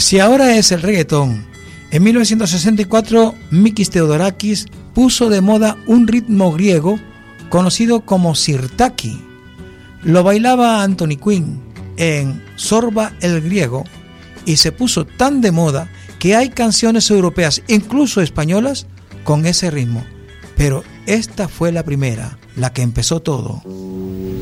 Si ahora es el reggaetón, en 1964 Mikis Theodorakis puso de moda un ritmo griego conocido como sirtaki. Lo bailaba Anthony Quinn en Zorba el griego y se puso tan de moda que hay canciones europeas, incluso españolas, con ese ritmo. Pero esta fue la primera, la que empezó todo.